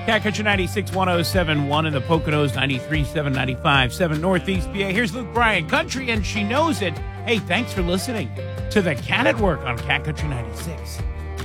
Cat Country 96, 107.1 in the Poconos, 93.7, 95.7 Northeast PA. Here's Luke Bryan, Country, and she knows it. Hey, thanks for listening to the Cat at Work on Cat Country 96.